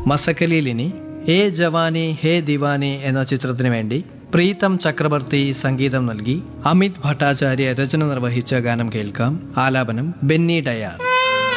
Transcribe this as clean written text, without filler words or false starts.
മസക്കലിലിനി ഏ ജവാനി ഹേ ദിവാനി എന്ന ചിത്രത്തിനു വേണ്ടി പ്രീതം ചക്രവർത്തി സംഗീതം നൽകി അമിത് ഭട്ടാചാര്യ രചന നിർവഹിച്ച ഗാനം കേൾക്കാം. ആലാപനം ബെന്നി ഡയാർ.